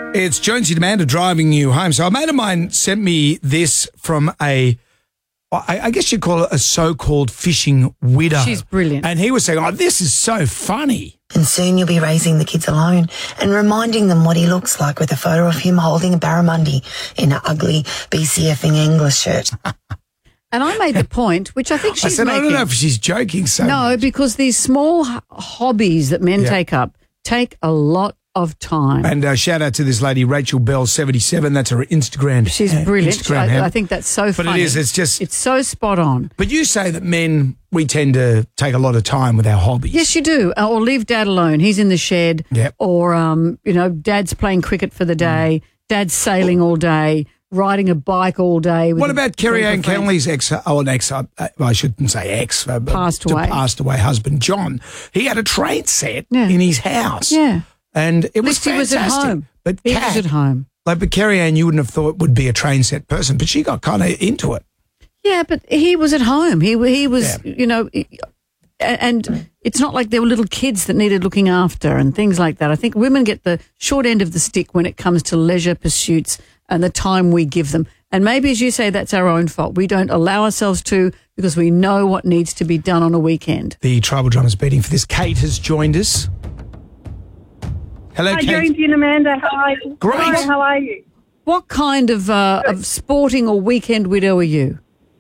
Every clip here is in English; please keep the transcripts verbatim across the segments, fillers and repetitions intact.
It's Jonesy and Amanda driving you home. So a mate of mine sent me this from a, I, I guess you'd call it a so-called fishing widow. She's brilliant. And he was saying, oh, this is so funny. And soon you'll be raising the kids alone and reminding them what he looks like with a photo of him holding a barramundi in an ugly BCFing English shirt. And I made the point, which I think she's I said, making. I don't know if she's joking so No, much. because these small h- hobbies that men Yeah. take up take a lot of time. And uh, shout out to this lady, Rachel Bell, seventy-seven. That's her Instagram. She's uh, brilliant. Instagram I, handle. I think that's so But funny. it is, it's just. It's so spot on. But you say that men, we tend to take a lot of time with our hobbies. Yes, you do. Uh, Or leave dad alone. He's in the shed. Yep. Or, um, you know, dad's playing cricket for the day. Dad's sailing all day. Riding a bike all day. With What a about Kerry group Ann of friends. Kenley's ex, oh, an ex, uh, I shouldn't say ex, uh, but Passed to away. passed away husband, John. He had a train set Yeah. in his house. Yeah. And it At was least he was at fantastic. home. But He Kat, was at home. like, but Kerry Ann, you wouldn't have thought would be a train set person, but she got kind of into it. Yeah, but he was at home. He he was, Yeah. you know, and it's not like there were little kids that needed looking after and things like that. I think women get the short end of the stick when it comes to leisure pursuits and the time we give them. And maybe, as you say, that's our own fault. We don't allow ourselves to because we know what needs to be done on a weekend. The tribal drummers beating for this. Kate has joined us. Hello, Hi, Kate. Jonesy and Amanda. How are you? Great. Hi, how are you? What kind of uh, of sporting or weekend widow are you?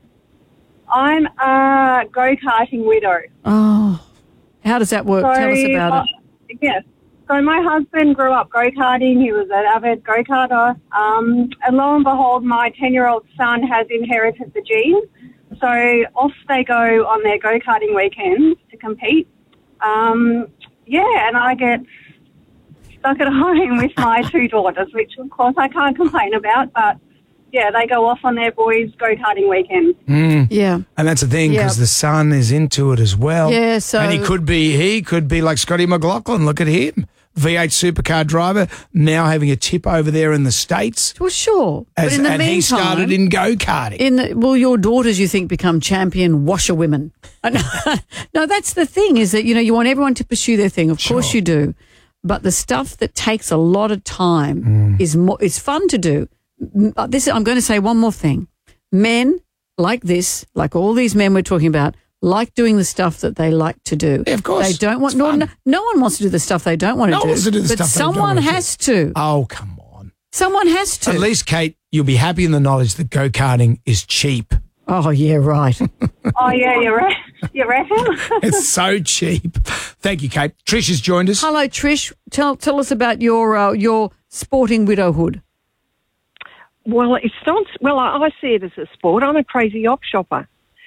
I'm a go-karting widow. Oh, how does that work? So, Tell us about uh, it. Yes. So my husband grew up go-karting. He was an avid go-karter. Um, and lo and behold, my ten-year-old son has inherited the gene. So off they go on their go-karting weekends to compete. Um, yeah, and I get stuck at home with my two daughters, which, of course, I can't complain about. But, yeah, they go off on their boys' go-karting weekends. Mm. Yeah. And that's the thing, because Yeah. the son is into it as well. Yeah, so- And he could be, he could be like Scotty McLaughlin. Look at him. V eight supercar driver, now having a tip over there in the States. Well, sure. As, but in the and meantime, he started in go-karting. In the, will your daughters, you think, become champion washerwomen? No, that's the thing is that, you know, you want everyone to pursue their thing. Of course Sure. you do. But the stuff that takes a lot of time Mm. is more, it's fun to do. M- uh, This, I'm going to say one more thing. Men like this, like all these men we're talking about, like doing the stuff that they like to do. Yeah, of course. They don't want, It's no, fun. no, no one wants to do the stuff they don't want to No do. one wants to do the but stuff they don't someone want to do. has to. Oh, come on. Someone has to. At least, Kate, you'll be happy in the knowledge that go-karting is cheap. Oh, yeah, right. Oh, yeah, you're right. You reckon? It's so cheap. Thank you, Kate. Trish has joined us. Hello, Trish. Tell tell us about your uh, your sporting widowhood. Well, it's not. Well, I, I see it as a sport. I'm a crazy op shopper,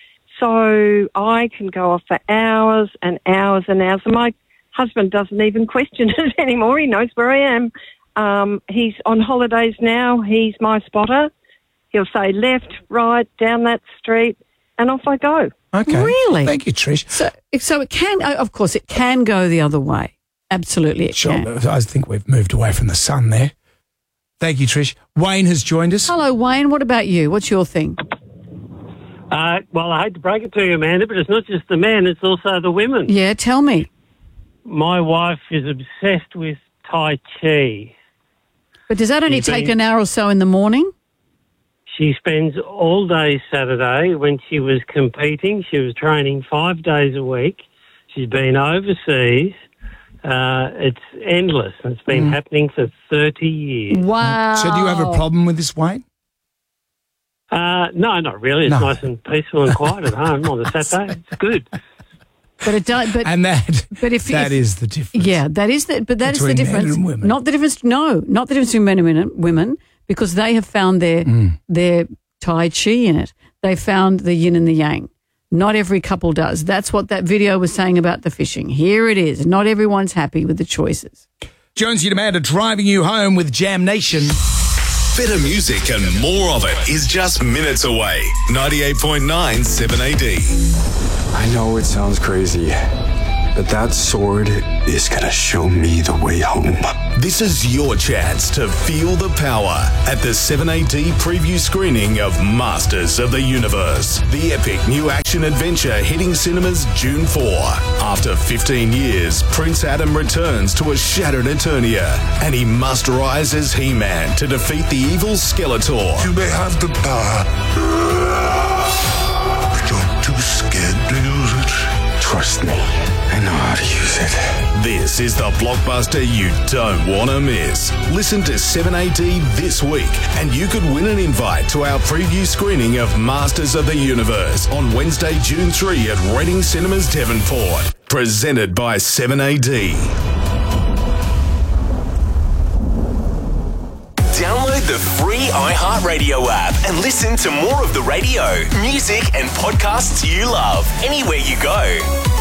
so I can go off for hours and hours and hours. And my husband doesn't even question it anymore. He knows where I am. Um, he's on holidays now. He's my spotter. He'll say left, right, down that street, and off I go. Okay. Really? Thank you, Trish. So so it can, uh, of course, it can go the other way. Absolutely, it Sure. can. I think we've moved away from the sun there. Thank you, Trish. Wayne has joined us. Hello, Wayne. What about you? What's your thing? Uh, well, I hate to break it to you, Amanda, but it's not just the men, it's also the women. Yeah, tell me. My wife is obsessed with Tai Chi. But does that only She's take been- an hour or so in the morning? She spends all day Saturday. When she was competing, she was training five days a week. She's been overseas. Uh, it's endless. It's been happening for thirty years. Wow. So do you have a problem with this, Wayne? Uh, no, not really. It's No. nice and peaceful and quiet at home on a Saturday. It's good. But it does. But And that, but if that if, is the difference. yeah, that is the but that is the Between men difference. and women. Not the difference. No, not the difference between men and women. Women because they have found their Mm. their Tai Chi in it. They found the yin and the yang. Not every couple does. That's what that video was saying about the fishing. Here it is. Not everyone's happy with the choices. Jonesy and Amanda driving you home with Jam Nation. Better music and more of it is just minutes away. ninety-eight point nine seven A D. I know it sounds crazy, but that sword is gonna show me the way home. This is your chance to feel the power at the seven A D preview screening of Masters of the Universe, the epic new action adventure hitting cinemas June fourth. After fifteen years, Prince Adam returns to a shattered Eternia, and he must rise as He-Man to defeat the evil Skeletor. You may have the power, but you're too scared to use it. Trust me, I know how to use it. This is the blockbuster you don't want to miss. Listen to seven A D this week, and you could win an invite to our preview screening of Masters of the Universe on Wednesday, June third at Reading Cinemas, Devonport. Presented by seven A D. Download the free iHeartRadio app and listen to more of the radio, music, and podcasts you love anywhere you go.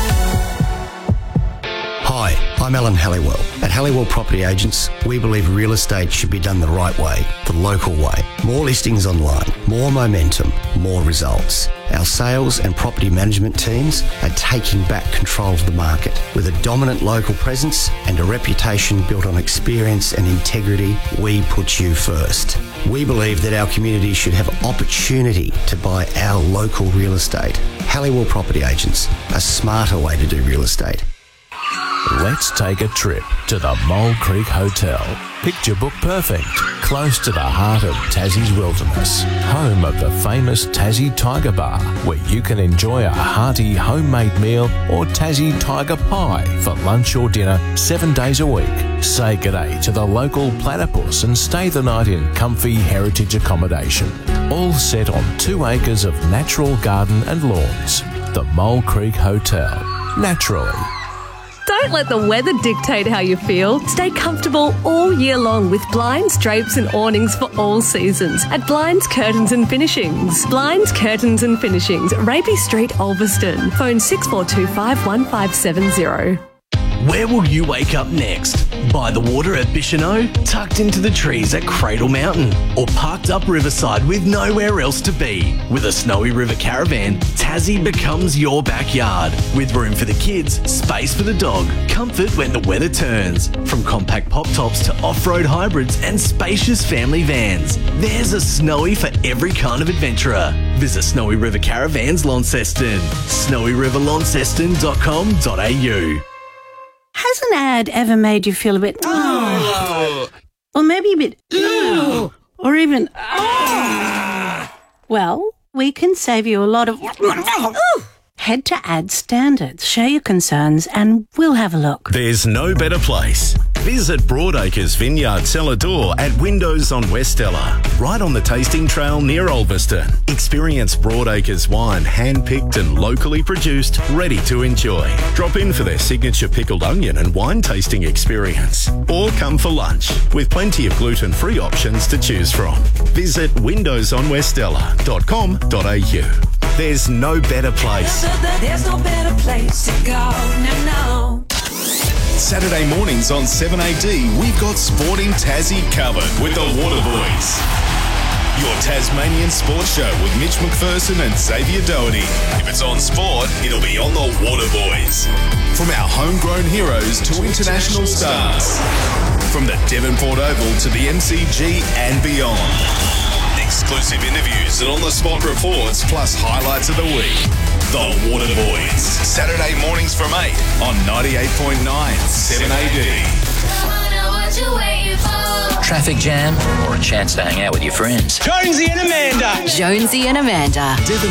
Hi, I'm Alan Halliwell. At Halliwell Property Agents, we believe real estate should be done the right way, the local way. More listings online, more momentum, more results. Our sales and property management teams are taking back control of the market. With a dominant local presence and a reputation built on experience and integrity, we put you first. We believe that our community should have opportunity to buy our local real estate. Halliwell Property Agents, a smarter way to do real estate. Let's take a trip to the Mole Creek Hotel. Picture book perfect, close to the heart of Tassie's wilderness, home of the famous Tassie Tiger Bar, where you can enjoy a hearty homemade meal or Tassie Tiger Pie for lunch or dinner seven days a week. Say g'day to the local platypus and stay the night in comfy heritage accommodation, all set on two acres of natural garden and lawns. The Mole Creek Hotel. Naturally. Don't let the weather dictate how you feel. Stay comfortable all year long with blinds, drapes and awnings for all seasons at Blinds, Curtains and Finishings. Blinds, Curtains and Finishings, Raby Street, Ulverston. Phone six four two five, one five seven zero. Where will you wake up next? By the water at Bicheno, tucked into the trees at Cradle Mountain, or parked up riverside with nowhere else to be? With a Snowy River Caravan, Tassie becomes your backyard. With room for the kids, space for the dog, comfort when the weather turns. From compact pop tops to off-road hybrids and spacious family vans, there's a Snowy for every kind of adventurer. Visit Snowy River Caravans Launceston, snowy river launceston dot com dot a u. Has an ad ever made you feel a bit, oh, or maybe a bit, oh, or even, oh. Well, we can save you a lot of, oh. Head to Ad Standards, share your concerns, and we'll have a look. There's no better place. Visit Broadacres Vineyard Cellar Door at Windows on Westella, right on the tasting trail near Ulverston. Experience Broadacres wine, hand-picked and locally produced, ready to enjoy. Drop in for their signature pickled onion and wine tasting experience. Or come for lunch, with plenty of gluten-free options to choose from. Visit windows on westella dot com dot a u. There's no better place. There's no better place to go, no, no. Saturday mornings on seven A D, we've got Sporting Tassie covered with the Waterboys. Your Tasmanian sports show with Mitch McPherson and Xavier Doherty. If it's on sport, it'll be on the Waterboys. From our homegrown heroes to international stars. From the Devonport Oval to the M C G and beyond. Exclusive interviews and on-the-spot reports, plus highlights of the week. The Waterboys. Saturday mornings from eight on ninety-eight point nine seven A D. Traffic jam or a chance to hang out with your friends? Jonesy and Amanda. Jonesy and Amanda. Devon